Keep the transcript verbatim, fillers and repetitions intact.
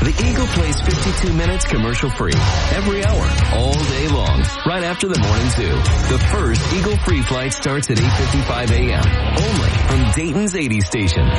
the Eagle plays fifty-two minutes commercial-free every hour, all day long, right after the morning zoo. The first Eagle free flight starts at eight fifty-five a.m. only from Dayton's eighty station.